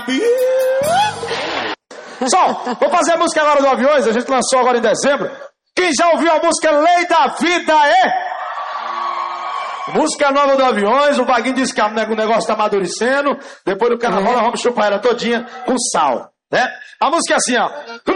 Só, vou fazer a música agora do Aviões, a gente lançou agora em dezembro. Quem já ouviu a música Lei da Vida Música nova do Aviões, o Vaguinho disse que o negócio tá amadurecendo. Depois do carnaval nós vamos chupar ela todinha com sal, né? A música é assim, ó.